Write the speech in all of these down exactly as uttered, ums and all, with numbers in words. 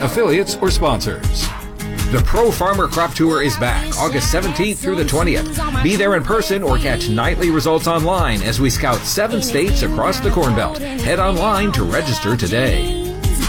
affiliates, or sponsors. The Pro Farmer Crop Tour is back August seventeenth through the twentieth. Be there in person or catch nightly results online as we scout seven states across the Corn Belt. Head online to register today.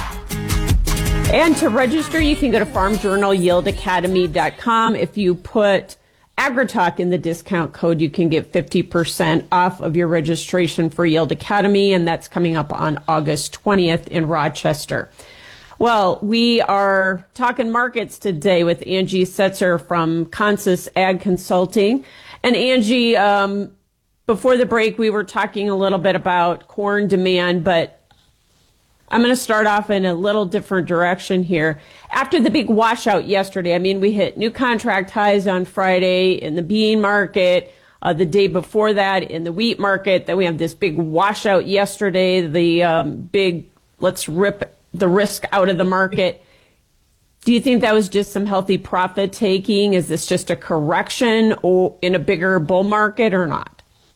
And to register, you can go to farm journal yield academy dot com. If you put AgriTalk in the discount code, you can get fifty percent off of your registration for Yield Academy, and that's coming up on August twentieth in Rochester. Well, we are talking markets today with Angie Setzer from Consus Ag Consulting. And Angie, um, before the break, we were talking a little bit about corn demand, but I'm going to start off in a little different direction here. After the big washout yesterday, I mean, we hit new contract highs on Friday in the bean market, uh, the day before that in the wheat market. Then we have this big washout yesterday, the um, big let's rip the risk out of the market. Do you think that was just some healthy profit taking? Is this just a correction or in a bigger bull market or not?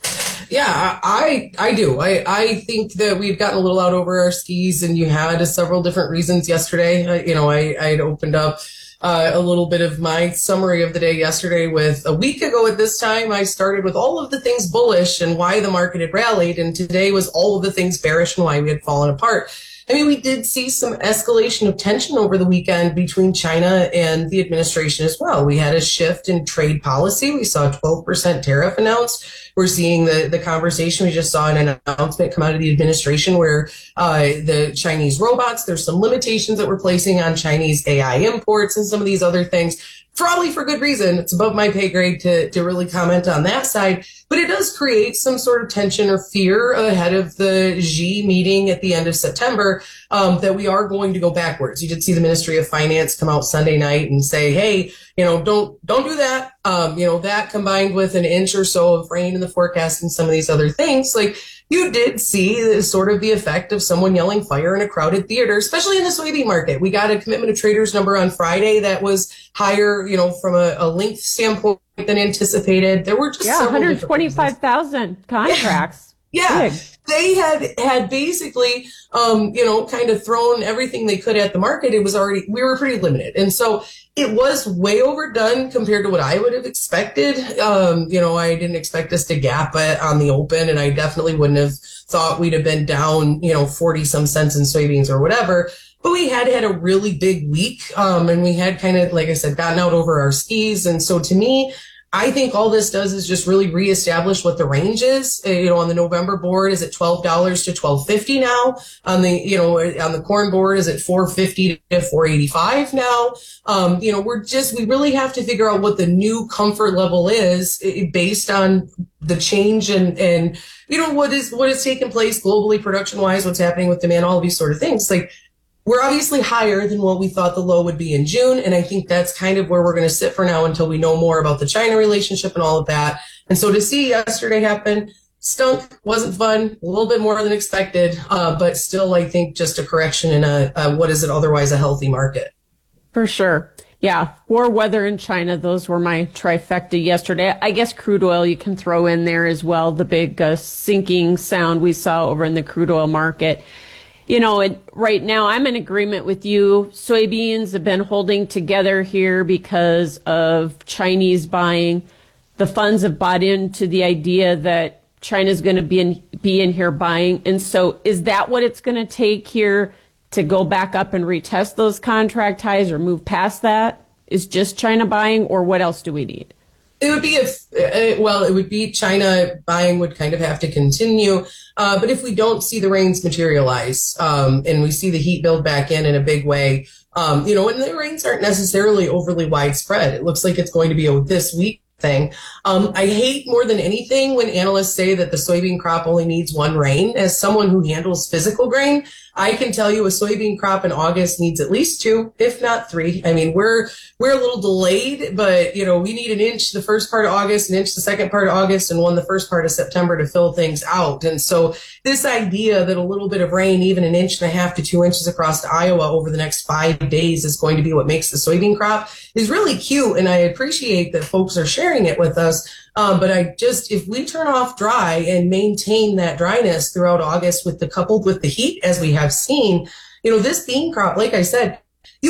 Yeah, I I do. I, I think that we've gotten a little out over our skis, and you had several different reasons yesterday. Uh, you know, I I had opened up uh, a little bit of my summary of the day yesterday with a week ago at this time. I started with all of the things bullish and why the market had rallied, and today was all of the things bearish and why we had fallen apart. I mean, we did see some escalation of tension over the weekend between China and the administration as well. We had a shift in trade policy. We saw a twelve percent tariff announced. We're seeing the, the conversation. We just saw an announcement come out of the administration where uh, the Chinese robots, there's some limitations that we're placing on Chinese A I imports and some of these other things. Probably for good reason. It's above my pay grade to, to really comment on that side. But it does create some sort of tension or fear ahead of the Xi meeting at the end of September um, that we are going to go backwards. You did see the Ministry of Finance come out Sunday night and say, hey, you know, don't don't do that. Um, you know, that combined with an inch or so of rain in the forecast and some of these other things, like you did see the, sort of the effect of someone yelling fire in a crowded theater, especially in the soybean market. We got a commitment of traders number on Friday that was higher, you know, from a, a length standpoint than anticipated. There were just yeah, one hundred twenty-five thousand contracts. Yeah, yeah. They had had basically, um, you know, kind of thrown everything they could at the market. It was already, we were pretty limited. And so it was way overdone compared to what I would have expected. Um, you know, I didn't expect us to gap it on the open, and I definitely wouldn't have thought we'd have been down, you know, forty some cents in soybeans or whatever. But we had had a really big week, um, and we had kind of, like I said, gotten out over our skis. And so to me, I think all this does is just really reestablish what the range is. Uh, you know, on the November board, is it twelve dollars to twelve fifty now? On the, you know, on the corn board, is it four fifty to four eighty-five now? Um, you know, we're just, we really have to figure out what the new comfort level is based on the change and, and, you know, what is, what is taking place globally, production wise, what's happening with demand, all of these sort of things. Like, we're obviously higher than what we thought the low would be in June. And I think that's kind of where we're going to sit for now until we know more about the China relationship and all of that. And so to see yesterday happen, stunk, wasn't fun, a little bit more than expected, uh, but still, I think just a correction in a, a what is it otherwise a healthy market. For sure. Yeah. War, weather, in China. Those were my trifecta yesterday. I guess crude oil you can throw in there as well. The big uh, sinking sound we saw over in the crude oil market. You know, it, right now I'm in agreement with you. Soybeans have been holding together here because of Chinese buying. The funds have bought into the idea that China's going to be in, be in here buying. And so is that what it's going to take here to go back up and retest those contract highs or move past that? Is just China buying, or what else do we need? It would be if, uh, well, it would be China buying would kind of have to continue. Uh, but if we don't see the rains materialize, um, and we see the heat build back in in a big way, um, you know, and the rains aren't necessarily overly widespread. It looks like it's going to be a this week thing. Um, I hate more than anything when analysts say that the soybean crop only needs one rain. As someone who handles physical grain, I can tell you a soybean crop in August needs at least two, if not three. I mean, we're we're a little delayed, but, you know, we need an inch the first part of August, an inch the second part of August, and one the first part of September to fill things out. And so this idea that a little bit of rain, even an inch and a half to two inches across Iowa over the next five days is going to be what makes the soybean crop is really cute. And I appreciate that folks are sharing it with us. Um, but I just, if we turn off dry and maintain that dryness throughout August with the coupled with the heat, as we have seen, you know, this bean crop, like I said,